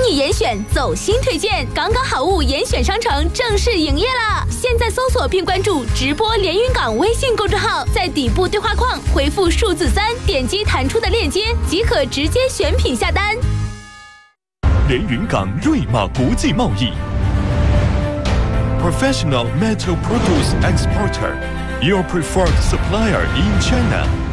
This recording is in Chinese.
你严选走心推荐，港港好物严选商城正式营业啦！现在搜索并关注直播连云港微信公众号，在底部对话框回复数字3，点击弹出的链接即可直接选品下单。 连云港瑞玛国际贸易 Professional Metal Produce Exporter, your preferred supplier in China.